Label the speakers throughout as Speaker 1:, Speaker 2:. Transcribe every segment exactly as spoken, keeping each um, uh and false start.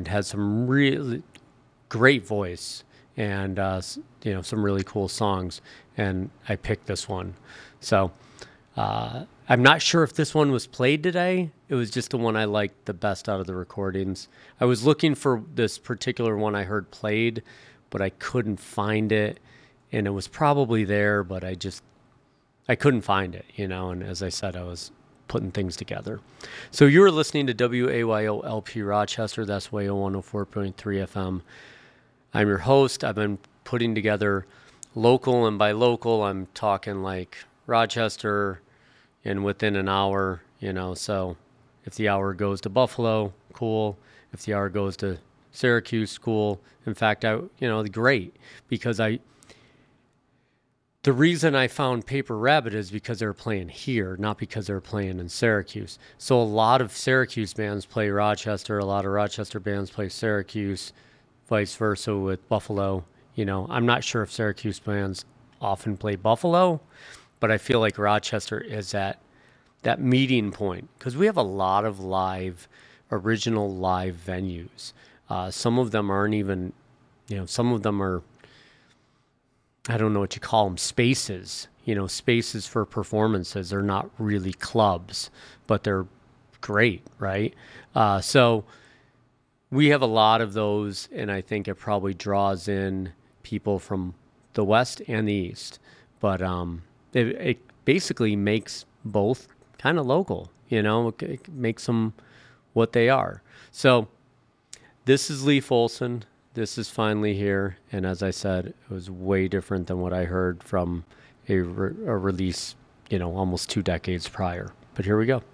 Speaker 1: and has some really great voice and, uh, you know, some really cool songs. And I picked this one. So uh, I'm not sure if this one was played today. It was just the one I liked the best out of the recordings. I was looking for this particular one I heard played, but I couldn't find it. And it was probably there, but I just, I couldn't find it, you know. And as I said, I was putting things together. So you were listening to W A Y O L P Rochester. That's W A O one oh four point three F M. I'm your host. I've been putting together local, and by local, I'm talking like Rochester and within an hour, you know. So if the hour goes to Buffalo, cool. If the hour goes to Syracuse, cool. In fact, I, you know, great, because I, the reason I found Paper Rabbit is because they were playing here, not because they were playing in Syracuse. So a lot of Syracuse bands play Rochester. A lot of Rochester bands play Syracuse, vice versa with Buffalo. You know, I'm not sure if Syracuse bands often play Buffalo, but I feel like Rochester is that that meeting point, because we have a lot of live, original live venues. Uh, some of them aren't even, you know, some of them are, I don't know what you call them, spaces, you know, spaces for performances. They're not really clubs, but they're great, right? Uh, so we have a lot of those, and I think it probably draws in people from the West and the East. But um, it, it basically makes both kind of local, you know, it, it makes them what they are. So this is Leif Olson. This is Finally Here. And as I said, it was way different than what I heard from a, re- a release, you know, almost two decades prior. But here we go.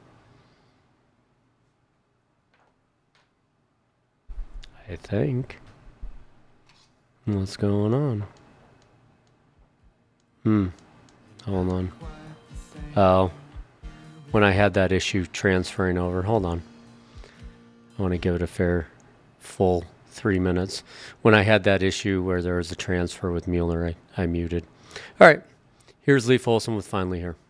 Speaker 1: I think. What's going on? Hmm. Hold on. Oh. When I had that issue transferring over. Hold on. I want to give it a fair, full three minutes. When I had that issue where there was a transfer with Mueller, I, I muted. All right. Here's Leif Olson with Finally Here.